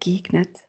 begegnet.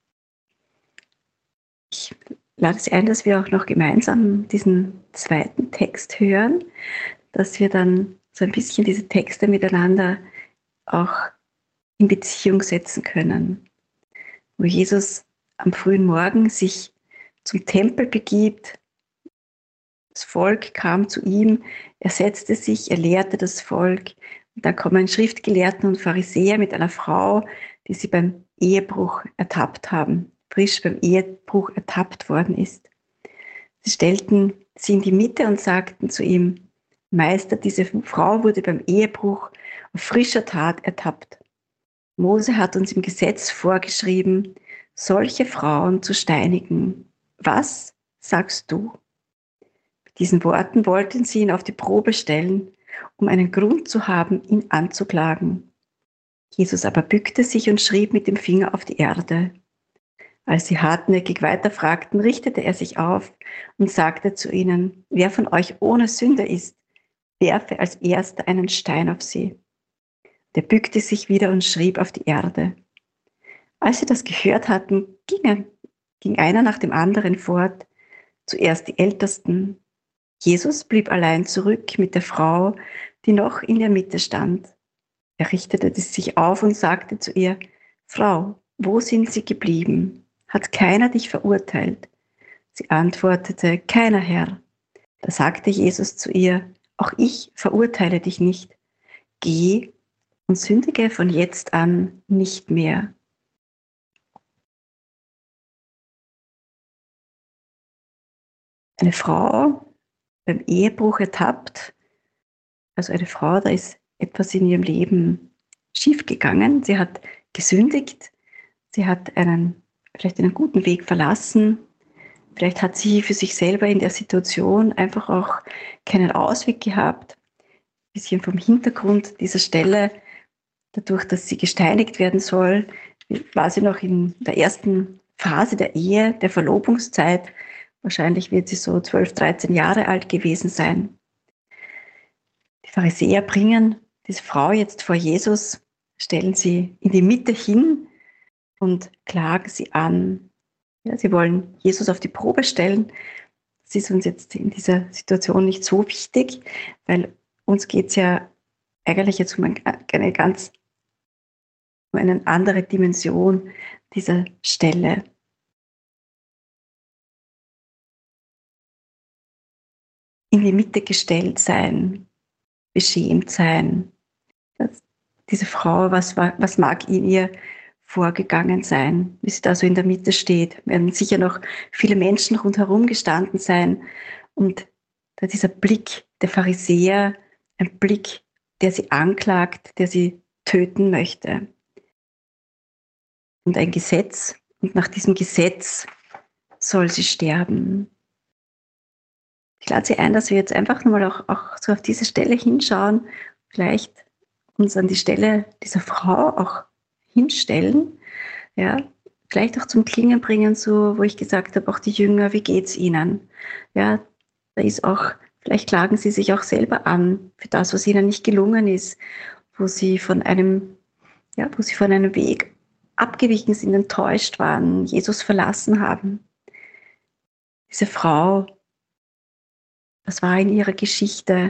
Ich lade Sie ein, dass wir auch noch gemeinsam diesen zweiten Text hören, dass wir dann so ein bisschen diese Texte miteinander auch in Beziehung setzen können. Wo Jesus am frühen Morgen sich zum Tempel begibt, das Volk kam zu ihm, er setzte sich, er lehrte das Volk. Und dann kommen Schriftgelehrten und Pharisäer mit einer Frau, die sie beim Ehebruch ertappt haben, frisch beim Ehebruch ertappt worden ist. Sie stellten sie in die Mitte und sagten zu ihm: Meister, diese Frau wurde beim Ehebruch auf frischer Tat ertappt. Mose hat uns im Gesetz vorgeschrieben, solche Frauen zu steinigen. Was sagst du? Mit diesen Worten wollten sie ihn auf die Probe stellen, um einen Grund zu haben, ihn anzuklagen. Jesus aber bückte sich und schrieb mit dem Finger auf die Erde. Als sie hartnäckig weiterfragten, richtete er sich auf und sagte zu ihnen: Wer von euch ohne Sünde ist, werfe als Erster einen Stein auf sie. Der bückte sich wieder und schrieb auf die Erde. Als sie das gehört hatten, ging einer nach dem anderen fort, zuerst die Ältesten. Jesus blieb allein zurück mit der Frau, die noch in der Mitte stand. Er richtete sich auf und sagte zu ihr: Frau, wo sind Sie geblieben? Hat keiner dich verurteilt? Sie antwortete: Keiner, Herr. Da sagte Jesus zu ihr: Auch ich verurteile dich nicht. Geh und sündige von jetzt an nicht mehr. Eine Frau beim Ehebruch ertappt, also eine Frau, da ist etwas in ihrem Leben schiefgegangen. Sie hat gesündigt, sie hat vielleicht einen guten Weg verlassen. Vielleicht hat sie für sich selber in der Situation einfach auch keinen Ausweg gehabt. Ein bisschen vom Hintergrund dieser Stelle, dadurch, dass sie gesteinigt werden soll, war sie noch in der ersten Phase der Ehe, der Verlobungszeit. Wahrscheinlich wird sie so 12, 13 Jahre alt gewesen sein. Die Pharisäer bringen diese Frau jetzt vor Jesus, stellen sie in die Mitte hin und klagen sie an. Ja, sie wollen Jesus auf die Probe stellen. Das ist uns jetzt in dieser Situation nicht so wichtig, weil uns geht es ja eigentlich jetzt um eine andere Dimension dieser Stelle. In die Mitte gestellt sein, beschämt sein. Diese Frau, was mag in ihr vorgegangen sein, wie sie da so in der Mitte steht. Werden sicher noch viele Menschen rundherum gestanden sein. Und da dieser Blick der Pharisäer, ein Blick, der sie anklagt, der sie töten möchte. Und ein Gesetz, und nach diesem Gesetz soll sie sterben. Ich lade Sie ein, dass wir jetzt einfach nochmal auch so auf diese Stelle hinschauen, vielleicht uns an die Stelle dieser Frau auch hinstellen, ja, vielleicht auch zum Klingen bringen, so wo ich gesagt habe, auch die Jünger, wie geht's ihnen? Ja, da ist auch, vielleicht klagen sie sich auch selber an für das, was ihnen nicht gelungen ist, wo sie von einem Weg abgewichen sind, enttäuscht waren, Jesus verlassen haben. Diese Frau, was war in ihrer Geschichte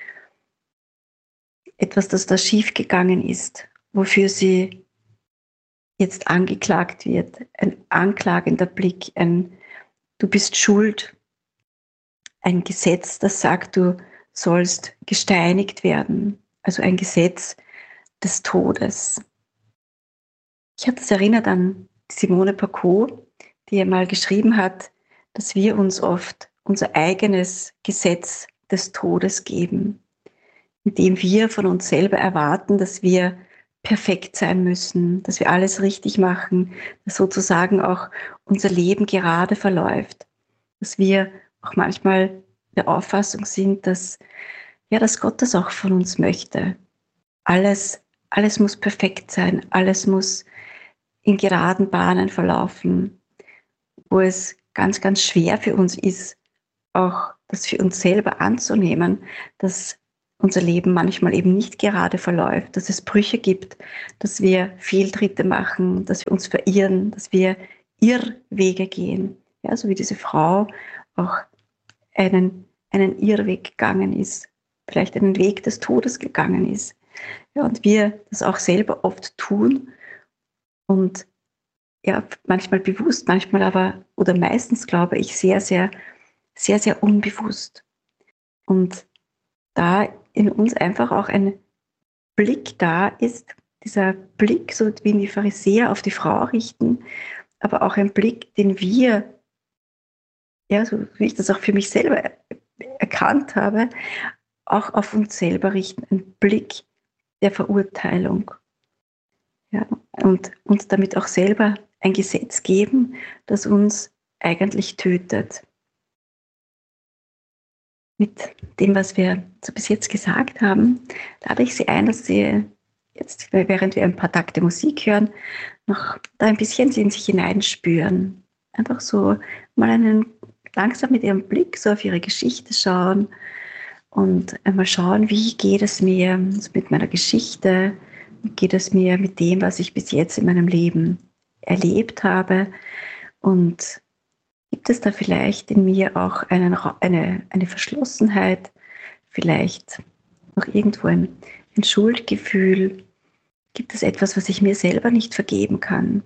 etwas, das da schiefgegangen ist, wofür sie jetzt angeklagt wird, ein anklagender Blick, du bist schuld, ein Gesetz, das sagt, du sollst gesteinigt werden, also ein Gesetz des Todes. Ich habe das erinnert an Simone Paquot, die einmal geschrieben hat, dass wir uns oft unser eigenes Gesetz des Todes geben, indem wir von uns selber erwarten, dass wir perfekt sein müssen, dass wir alles richtig machen, dass sozusagen auch unser Leben gerade verläuft, dass wir auch manchmal der Auffassung sind, dass Gott das auch von uns möchte. Alles muss perfekt sein, alles muss in geraden Bahnen verlaufen, wo es ganz, ganz schwer für uns ist, auch das für uns selber anzunehmen, dass unser Leben manchmal eben nicht gerade verläuft, dass es Brüche gibt, dass wir Fehltritte machen, dass wir uns verirren, dass wir Irrwege gehen. Ja, so wie diese Frau auch einen Irrweg gegangen ist, vielleicht einen Weg des Todes gegangen ist. Ja, und wir das auch selber oft tun und ja, manchmal bewusst, manchmal aber, oder meistens glaube ich, sehr, sehr, sehr, sehr unbewusst. Und da in uns einfach auch ein Blick da ist, dieser Blick, so wie die Pharisäer auf die Frau richten, aber auch ein Blick, den wir, ja, so wie ich das auch für mich selber erkannt habe, auch auf uns selber richten, ein Blick der Verurteilung. Ja, und uns damit auch selber ein Gesetz geben, das uns eigentlich tötet. Mit dem, was wir so bis jetzt gesagt haben, lade ich Sie ein, dass Sie jetzt, während wir ein paar Takte Musik hören, noch da ein bisschen in sich hineinspüren. Einfach so mal langsam mit Ihrem Blick so auf Ihre Geschichte schauen und einmal schauen, wie geht es mir mit meiner Geschichte, wie geht es mir mit dem, was ich bis jetzt in meinem Leben erlebt habe, und gibt es da vielleicht in mir auch eine Verschlossenheit, vielleicht noch irgendwo ein Schuldgefühl? Gibt es etwas, was ich mir selber nicht vergeben kann?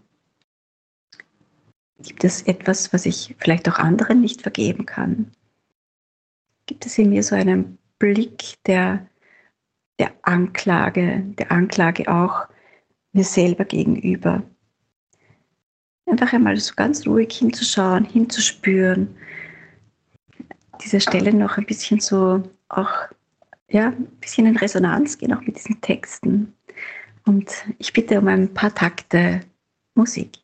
Gibt es etwas, was ich vielleicht auch anderen nicht vergeben kann? Gibt es in mir so einen Blick der Anklage auch mir selber gegenüber? Einfach einmal so ganz ruhig hinzuschauen, hinzuspüren, diese Stelle noch ein bisschen so auch, ja, ein bisschen in Resonanz gehen, auch mit diesen Texten. Und ich bitte um ein paar Takte Musik.